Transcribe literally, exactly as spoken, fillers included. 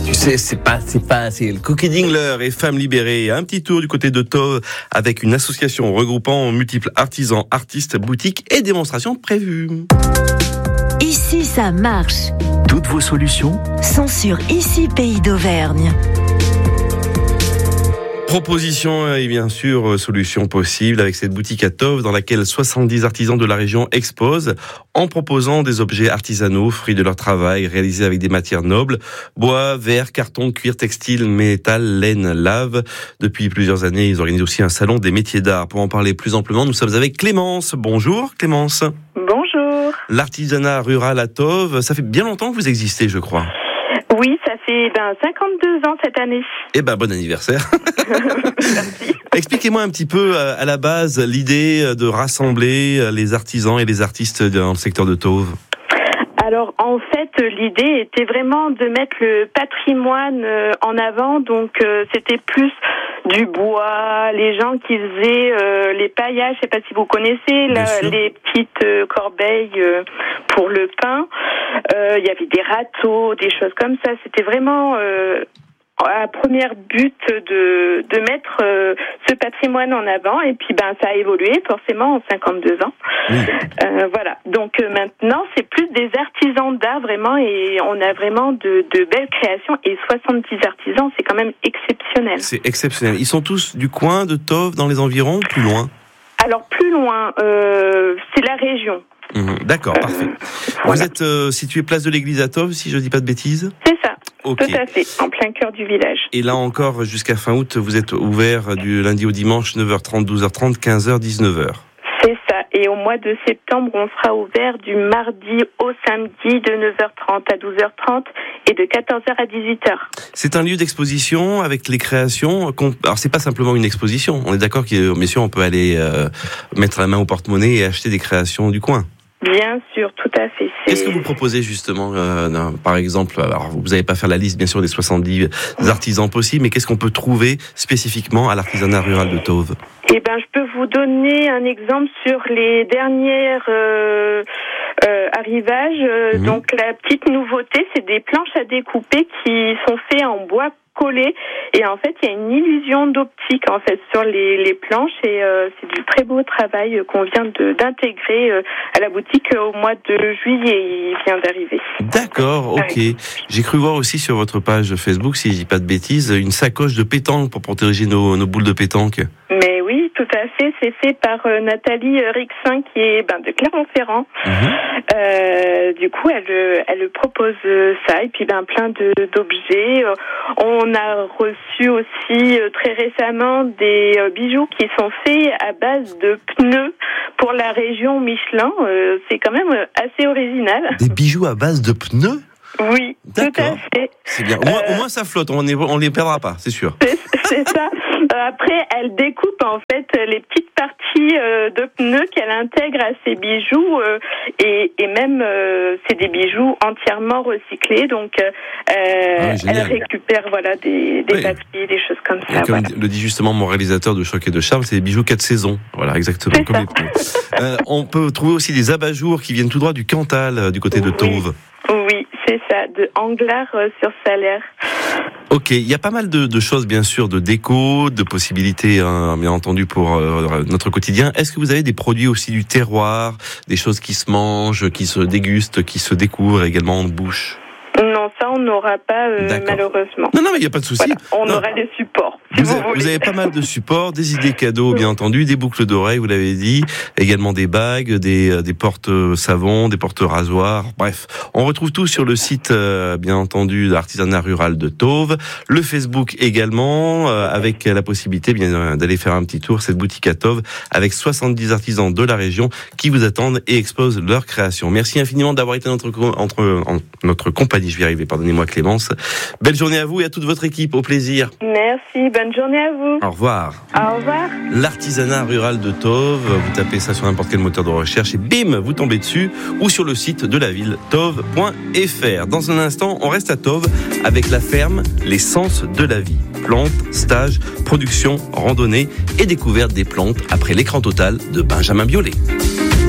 Tu sais, c'est pas, c'est pas, c'est le Cookie Dingler et Femmes Libérées. Un petit tour du côté de Tove avec une association regroupant multiples artisans, artistes, boutiques et démonstrations prévues. Ici, ça marche. Toutes vos solutions sont sur Ici Pays d'Auvergne. Propositions et bien sûr solutions possibles avec cette boutique à Tove dans laquelle soixante-dix artisans de la région exposent en proposant des objets artisanaux, fruits de leur travail, réalisés avec des matières nobles, bois, verre, carton, cuir, textile, métal, laine, lave. Depuis plusieurs années, ils organisent aussi un salon des métiers d'art. Pour en parler plus amplement, nous sommes avec Clémence. Bonjour Clémence. Bonjour. L'artisanat rural à Tove, ça fait bien longtemps que vous existez, je crois. Oui, ça fait ben, cinquante-deux ans cette année. Eh ben, bon anniversaire. Merci. Expliquez-moi un petit peu, à la base, l'idée de rassembler les artisans et les artistes dans le secteur de Tove. Alors, en fait, l'idée était vraiment de mettre le patrimoine en avant. Donc, euh, c'était plus du bois, les gens qui faisaient euh, les paillages, je sais pas si vous connaissez, là, les petites euh, corbeilles euh, pour le pain. Euh, il y avait des râteaux, des choses comme ça. C'était vraiment euh, à première but de de mettre euh, ce patrimoine en avant. Et puis, ben, ça a évolué forcément en cinquante-deux ans. Oui. Euh, voilà. Donc euh, maintenant, c'est plus des artisans d'art vraiment, et on a vraiment de, de belles créations. Et soixante-dix artisans, c'est quand même exceptionnel. C'est exceptionnel. Ils sont tous du coin de Tove, dans les environs, plus loin? Alors plus loin, euh, c'est la région. Mmh, d'accord, euh, parfait. Voilà. Vous êtes euh, situé place de l'église à Tove, si je ne dis pas de bêtises? C'est ça. Okay. Tout à fait, en plein cœur du village. Et là encore, jusqu'à fin août, vous êtes ouvert du lundi au dimanche, neuf heures trente, douze heures trente, quinze heures, dix-neuf heures. C'est ça. Et au mois de septembre, on sera ouvert du mardi au samedi de neuf heures trente à douze heures trente et de quatorze heures à dix-huit heures. C'est un lieu d'exposition avec les créations. Alors, c'est pas simplement une exposition. On est d'accord que, bien sûr, on peut aller euh, mettre la main au porte-monnaie et acheter des créations du coin. Bien sûr, tout à fait. C'est... Qu'est-ce que vous proposez justement, euh, par exemple, alors vous n'allez pas faire la liste bien sûr des soixante-dix artisans possibles, mais qu'est-ce qu'on peut trouver spécifiquement à l'artisanat rural de Tove? Eh ben, je peux vous donner un exemple sur les dernières euh, euh, arrivages. Euh, mmh. Donc la petite nouveauté, c'est des planches à découper qui sont faites en bois collé, et en fait il y a une illusion d'optique en fait sur les, les planches, et euh, c'est du très beau travail qu'on vient de, d'intégrer euh, à la boutique au mois de juillet. Il vient d'arriver. D'accord, ok. Oui. J'ai cru voir aussi sur votre page Facebook, si je dis pas de bêtises, une sacoche de pétanque pour protéger nos, nos boules de pétanque. Mais oui, tout à fait. C'est fait par euh, Nathalie Rixin, qui est ben, de Clermont-Ferrand. Mmh. Euh, du coup, elle, elle propose ça, et puis ben plein de, d'objets. On a reçu aussi euh, très récemment des euh, bijoux qui sont faits à base de pneus pour la région Michelin. Euh, c'est quand même assez original. Des bijoux à base de pneus? Oui, d'accord. Tout à fait. C'est bien. Au moins, euh, au moins ça flotte, on ne les perdra pas, c'est sûr. C'est, c'est ça. Après, elle découpe en fait les petites parties euh, de pneus qu'elle intègre à ses bijoux, euh, et, et même euh, c'est des bijoux entièrement recyclés. Donc, euh, ah oui, elle récupère voilà des, des oui. papiers, des choses comme ça. Comme voilà. le dit justement mon réalisateur de Choc et de Charme, c'est des bijoux quatre saisons. Voilà, exactement. C'est comme ça. les pneus. euh, on peut trouver aussi des abat-jours qui viennent tout droit du Cantal, du côté de oui. Tove. Oui, c'est ça, de Anglar euh, sur Salaire. Ok, il y a pas mal de, de choses, bien sûr, de déco, de possibilités, hein, bien entendu, pour euh, notre quotidien. Est-ce que vous avez des produits aussi du terroir, des choses qui se mangent, qui se dégustent, qui se découvrent également en bouche? Non, ça on n'aura pas euh, malheureusement. Non, non, mais il n'y a pas de souci. Voilà, on non. aura des supports. Si vous, vous, avez, vous avez pas mal de supports, des idées cadeaux, bien entendu, des boucles d'oreilles, vous l'avez dit, également des bagues, des, des portes savons, des portes rasoirs. Bref, on retrouve tout sur le site, euh, bien entendu, de l'artisanat rural de Tove, le Facebook également, euh, avec la possibilité bien d'aller faire un petit tour cette boutique à Tove, avec soixante-dix artisans de la région qui vous attendent et exposent leurs créations. Merci infiniment d'avoir été notre entre en, notre compagnie. Je vais y arriver. Pardonnez-moi, Clémence. Belle journée à vous et à toute votre équipe. Au plaisir. Merci. Bonne journée à vous. Au revoir. Au revoir. L'artisanat rural de Tove. Vous tapez ça sur n'importe quel moteur de recherche et bim, vous tombez dessus, ou sur le site de la ville, tove point f r. Dans un instant, on reste à Tove avec la ferme, les sens de la vie. Plantes, stages, production, randonnée et découverte des plantes après l'écran total de Benjamin Biolay.